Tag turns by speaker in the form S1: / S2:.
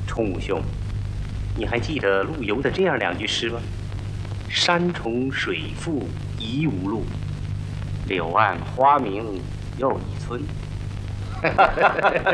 S1: 冲武兄，你还记得陆游的这样2句诗吗？山重水复疑无路，柳暗花明又一村。